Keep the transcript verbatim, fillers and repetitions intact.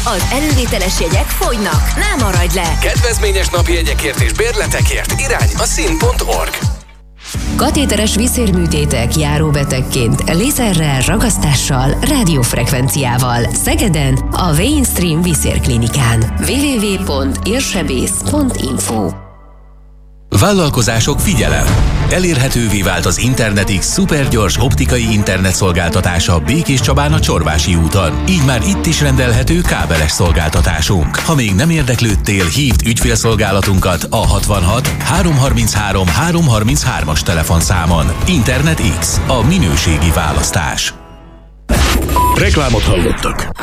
Az elővételes jegyek fogynak, ne maradj le! Kedvezményes napi jegyekért és bérletekért irány a szín pont org. Katéteres vízérműtétek járóbetegként, lézerrel, ragasztással, rádiófrekvenciával. Szegeden a Mainstream Vízérklinikán. double-u double-u double-u pont érsebész pont info. Vállalkozások, figyelem! Elérhetővé vált az Internetix szupergyors optikai internet szolgáltatása Békés Csabán a Csorvási úton. Így már itt is rendelhető kábeles szolgáltatásunk. Ha még nem érdeklődtél, hívd ügyfélszolgálatunkat a hatvanhat háromszázharminchárom háromszázharminchárom-as telefonszámon. Internetix, a minőségi választás. Reklámot hallottak.